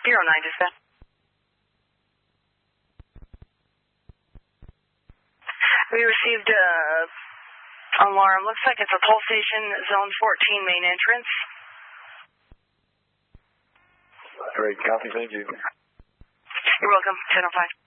09 dispatch. We received alarm. Looks like it's a pulsation, zone 14 main entrance. Great, copy, thank you. You're welcome, 1005.